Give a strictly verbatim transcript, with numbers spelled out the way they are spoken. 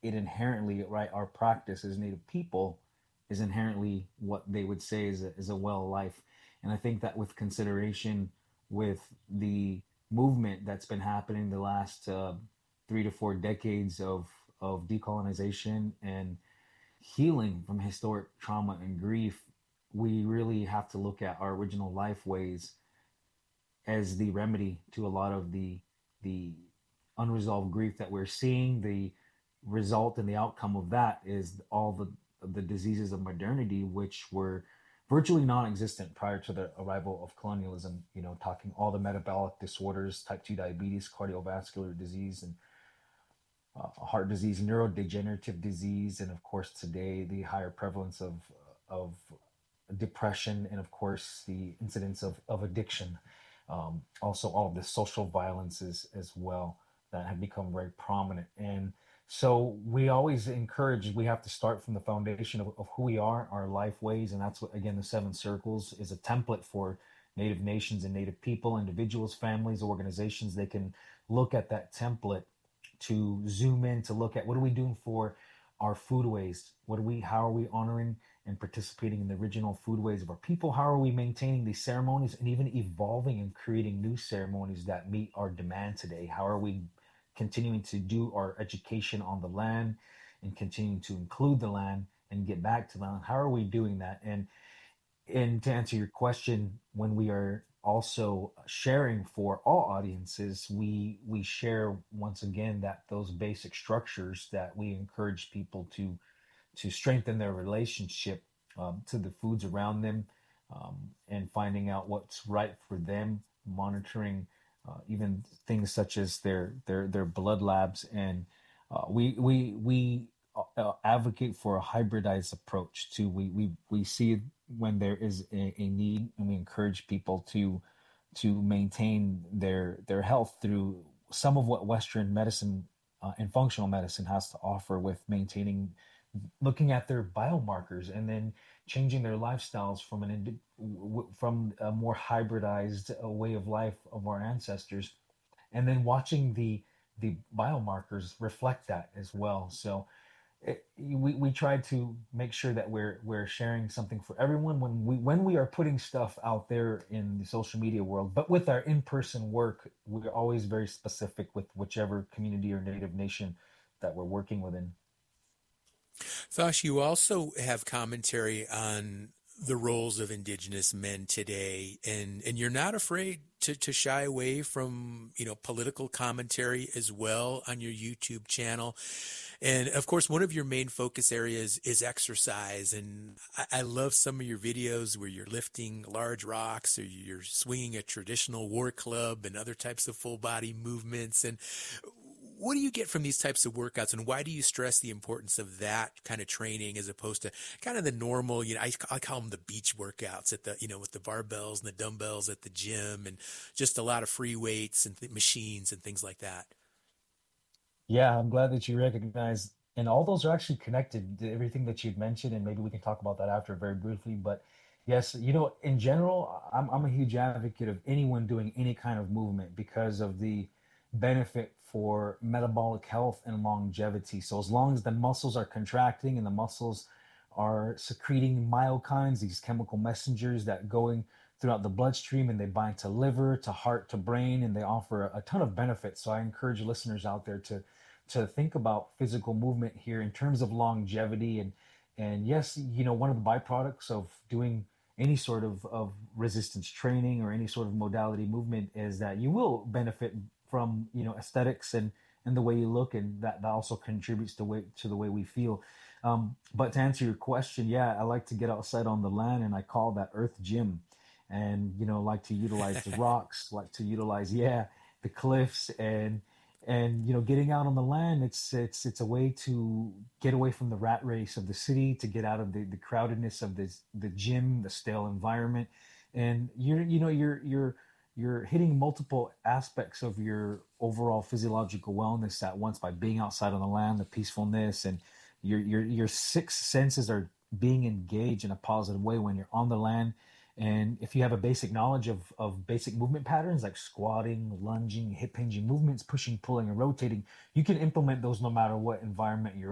it inherently, right, our practice as Native people is inherently what they would say is a, is a well life. And I think that with consideration with the movement that's been happening the last uh, three to four decades of of decolonization and healing from historic trauma and grief, we really have to look at our original life ways as the remedy to a lot of the the unresolved grief that we're seeing. The result and the outcome of that is all the the diseases of modernity, which were virtually non-existent prior to the arrival of colonialism. You know, talking all the metabolic disorders, type two diabetes, cardiovascular disease, and uh, heart disease, neurodegenerative disease, and of course today the higher prevalence of of depression, and of course the incidence of, of addiction. Um, also, all of the social violences as well that have become very prominent. And so we always encourage, we have to start from the foundation of, of who we are, our life ways. And that's what, again, the seven circles is a template for Native nations and Native people, individuals, families, organizations. They can look at that template to zoom in to look at what are we doing for our foodways? What are we, how are we honoring and participating in the original foodways of our people? How are we maintaining these ceremonies and even evolving and creating new ceremonies that meet our demand today? How are we continuing to do our education on the land and continuing to include the land and get back to the land? How are we doing that? And and to answer your question, when we are also sharing for all audiences, we we share once again that those basic structures that we encourage people to to strengthen their relationship um, to the foods around them, um, and finding out what's right for them, monitoring uh, even things such as their their their blood labs, and uh, we we we uh, advocate for a hybridized approach to we we we see when there is a, a need, and we encourage people to to maintain their their health through some of what Western medicine uh, and functional medicine has to offer, with maintaining, looking at their biomarkers and then changing their lifestyles from an from a more hybridized uh, way of life of our ancestors, and then watching the the biomarkers reflect that as well. So it, we we try to make sure that we're we're sharing something for everyone when we when we are putting stuff out there in the social media world. But with our in-person work, we're always very specific with whichever community or native nation that we're working within. Thosh, you also have commentary on the roles of indigenous men today, and and you're not afraid to to shy away from, you know, political commentary as well on your YouTube channel. And of course, one of your main focus areas is exercise. And I, I love some of your videos where you're lifting large rocks or you're swinging a traditional war club and other types of full body movements. And what do you get from these types of workouts, and why do you stress the importance of that kind of training as opposed to kind of the normal, you know, I, I call them the beach workouts at the, you know, with the barbells and the dumbbells at the gym and just a lot of free weights and th- machines and things like that? Yeah, I'm glad that you recognize, and all those are actually connected to everything that you'd mentioned, and maybe we can talk about that after very briefly. But yes, you know, in general, I'm I'm a huge advocate of anyone doing any kind of movement because of the benefit for metabolic health and longevity. So as long as the muscles are contracting and the muscles are secreting myokines, these chemical messengers that going throughout the bloodstream, and they bind to liver, to heart, to brain, and they offer a, a ton of benefits. So I encourage listeners out there to to think about physical movement here in terms of longevity. and and yes, you know, one of the byproducts of doing any sort of, of resistance training or any sort of modality movement is that you will benefit from, you know, aesthetics and and the way you look, and that, that also contributes to way to the way we feel. Um, but to answer your question, yeah, I like to get outside on the land, and I call that Earth Gym. And you know, like to utilize the rocks, like to utilize, yeah, the cliffs, and and you know, getting out on the land, it's it's it's a way to get away from the rat race of the city, to get out of the, the crowdedness of this the gym, the stale environment. And you're you know you're you're you're hitting multiple aspects of your overall physiological wellness at once by being outside on the land, the peacefulness, and your your your six senses are being engaged in a positive way when you're on the land. And if you have a basic knowledge of, of basic movement patterns like squatting, lunging, hip hinging movements, pushing, pulling, and rotating, you can implement those no matter what environment you're